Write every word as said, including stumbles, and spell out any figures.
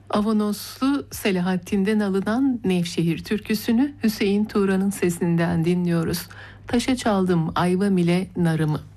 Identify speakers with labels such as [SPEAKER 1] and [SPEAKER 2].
[SPEAKER 1] Avanoslu Selahattin'den alınan Nevşehir türküsünü Hüseyin Turan'ın sesinden dinliyoruz. Taşa çaldım ayvam ile narımı.